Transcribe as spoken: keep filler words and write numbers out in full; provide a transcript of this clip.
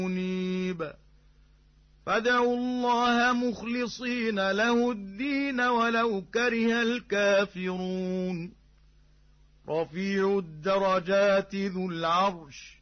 منيب فادعوا الله مخلصين له الدين ولو كره الكافرون رفيع الدرجات ذو العرش